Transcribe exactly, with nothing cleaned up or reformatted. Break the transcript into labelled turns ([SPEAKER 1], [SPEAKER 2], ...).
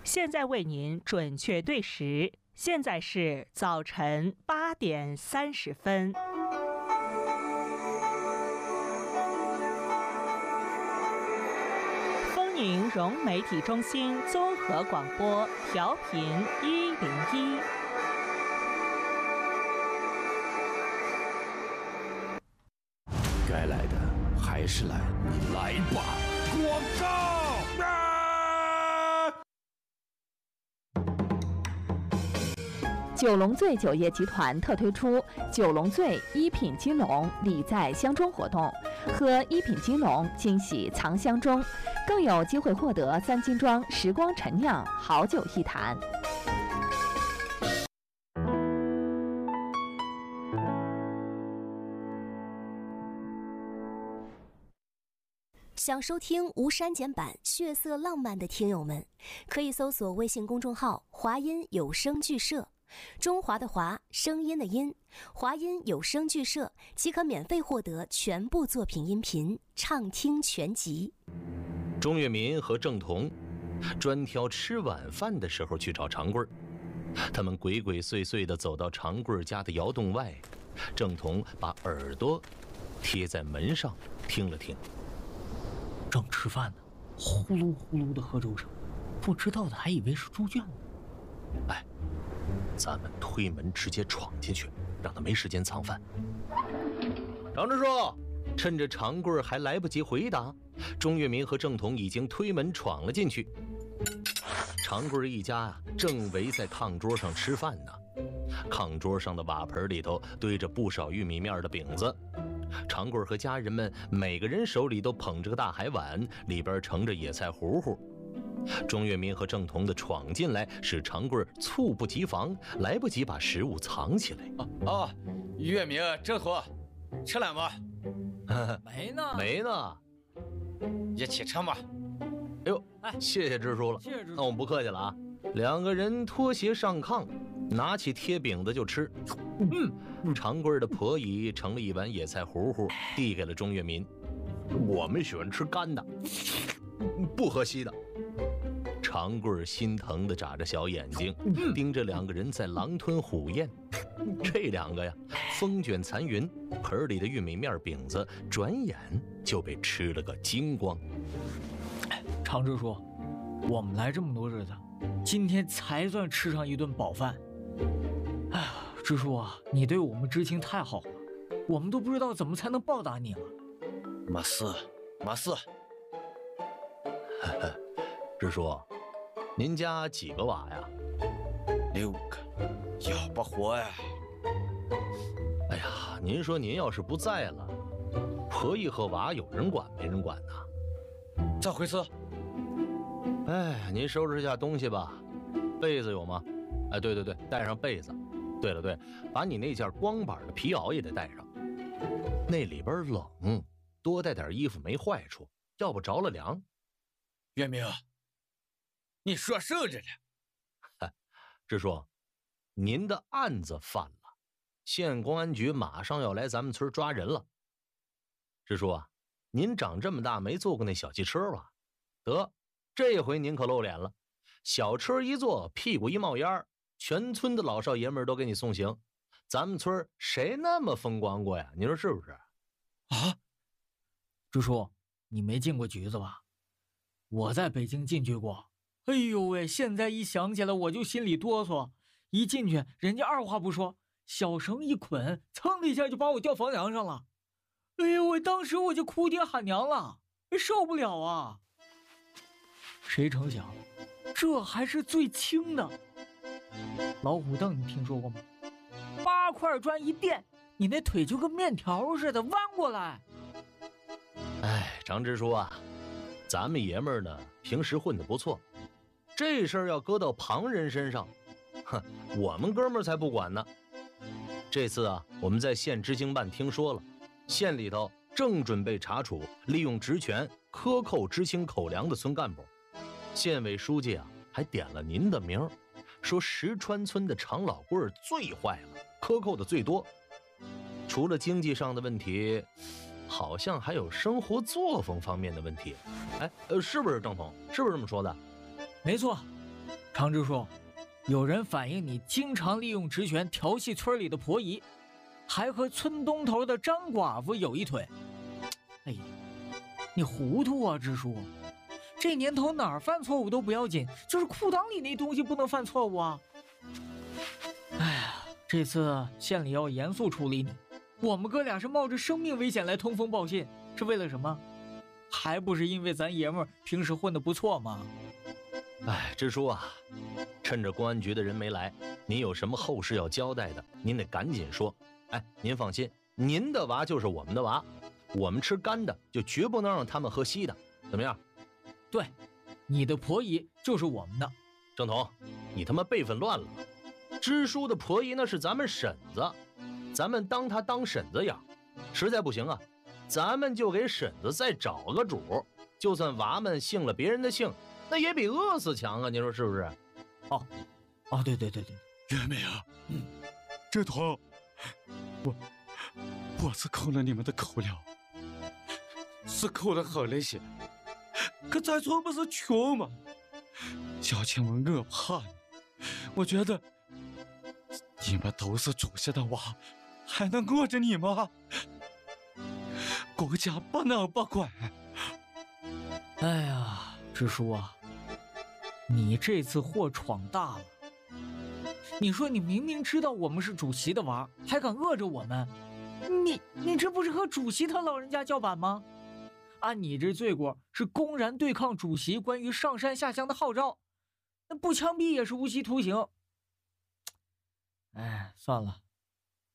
[SPEAKER 1] 现在为您准确对时，现在是早晨八点三十分。丰宁融媒体中心综合广播，调频一零一。
[SPEAKER 2] 该来的还是来，你来吧！广告。啊！
[SPEAKER 3] 九龙醉酒业集团特推出九龙醉一品金龙礼在箱中活动，喝一品金龙惊喜藏箱中，更有机会获得三金庄时光陈酿好酒一坛。
[SPEAKER 4] 想收听无删减版血色浪漫的听友们，可以搜索微信公众号华音有声剧社，中华的华，声音的音，华音有声剧社即可免费获得全部作品音频畅听全集。
[SPEAKER 5] 钟跃民和郑彤专挑吃晚饭的时候去找长贵，他们鬼鬼祟祟地走到长贵家的窑洞外，郑彤把耳朵贴在门上听了听。
[SPEAKER 6] 正吃饭呢，呼噜呼噜的喝粥声，不知道的还以为是猪圈呢。
[SPEAKER 5] 哎，咱们推门直接闯进去，让他没时间藏饭。张支书，趁着长贵还来不及回答，钟跃民和郑彤已经推门闯了进去。长贵一家啊，正围在炕桌上吃饭呢。炕桌上的瓦盆里头堆着不少玉米面的饼子。长贵和家人们每个人手里都捧着个大海碗，里边盛着野菜糊糊。钟跃民和郑彤的闯进来使长贵猝不及防，来不及把食物藏起来。
[SPEAKER 7] 哦哦，跃民、郑彤，吃了吗？
[SPEAKER 6] 没呢，
[SPEAKER 5] 没呢，
[SPEAKER 7] 一起吃嘛。
[SPEAKER 5] 哎呦，哎，谢谢支书了，
[SPEAKER 6] 谢谢支书。
[SPEAKER 5] 那我们不客气了啊。两个人脱鞋上炕，拿起贴饼子就吃。嗯，长贵的婆姨盛了一碗野菜糊糊，递给了钟跃民。我们喜欢吃干的，不喝稀的。长贵心疼地眨着小眼睛，盯着两个人在狼吞虎咽。这两个呀，风卷残云，盆里的玉米面饼子转眼就被吃了个精光。
[SPEAKER 6] 常支书，我们来这么多日子，今天才算吃上一顿饱饭。哎呀，支书啊，你对我们知青太好了，我们都不知道怎么才能报答你了。
[SPEAKER 7] 没事，没事。
[SPEAKER 5] 支书，您家几个娃呀？
[SPEAKER 7] 六个，要不活呀。
[SPEAKER 5] 哎呀，您说您要是不在了，婆姨和娃有人管没人管呢？
[SPEAKER 7] 咋回事？
[SPEAKER 5] 哎，您收拾一下东西吧。被子有吗？哎，对对对，带上被子。对了对，把你那件光板的皮袄也得带上，那里边冷，多带点衣服没坏处，要不着了凉。
[SPEAKER 7] 跃民，你说受着了。
[SPEAKER 5] 支书，您的案子犯了，县公安局马上要来咱们村抓人了。支书啊，您长这么大没坐过那小汽车吧？得，这回您可露脸了，小车一坐，屁股一冒烟，全村的老少爷们都给你送行。咱们村谁那么风光过呀？你说是不是？
[SPEAKER 6] 啊，支书，你没进过局子吧？我在北京进去过。哎呦喂，现在一想起来我就心里哆嗦。一进去，人家二话不说，小绳一捆，噌的一下就把我吊房梁上了。哎呦喂，当时我就哭爹喊娘了，受不了啊！谁成想，这还是最轻的。老虎凳你听说过吗？八块砖一垫，你那腿就跟面条似的弯过来。
[SPEAKER 5] 哎，张支书啊，咱们爷们儿呢平时混得不错，这事儿要搁到旁人身上，哼，我们哥们儿才不管呢。这次啊，我们在县知青办听说了，县里头正准备查处利用职权克扣知青口粮的村干部。县委书记啊还点了您的名，说石川村的常老贵最坏了，克扣的最多。除了经济上的问题，好像还有生活作风方面的问题。哎，呃，是不是郑彤？是不是这么说的？
[SPEAKER 6] 没错， 常支书，有人反映你经常利用职权调戏村里的婆姨，还和村东头的张寡妇有一腿。哎呀，你糊涂啊，支书！这年头哪儿犯错误都不要紧，就是裤裆里那东西不能犯错误啊！哎呀，这次县里要严肃处理你，我们哥俩是冒着生命危险来通风报信，是为了什么？还不是因为咱爷们儿平时混得不错吗？
[SPEAKER 5] 哎，支书啊，趁着公安局的人没来，您有什么后事要交代的，您得赶紧说。哎，您放心，您的娃就是我们的娃，我们吃干的就绝不能让他们喝稀的，怎么样？
[SPEAKER 6] 对，你的婆姨就是我们的。
[SPEAKER 5] 郑彤，你他妈辈分乱了。支书的婆姨那是咱们婶子，咱们当她当婶子养，实在不行啊，咱们就给婶子再找个主，就算娃们姓了别人的姓，那也比饿死强啊，你说是不是？
[SPEAKER 6] 哦，哦，对对对对，
[SPEAKER 7] 月梅啊，嗯，郑彤，我我是扣了你们的口了，是扣的好那些，可咱村不是穷吗？小青们我怕你，我觉得你们都是主席的娃，还能饿着你吗？国家不能不管。
[SPEAKER 6] 哎呀，支书啊，你这次祸闯大了。你说你明明知道我们是主席的娃，还敢饿着我们，你你这不是和主席他老人家叫板吗？按你这罪过是公然对抗主席关于上山下乡的号召，那不枪毙也是无期徒刑。哎，算了，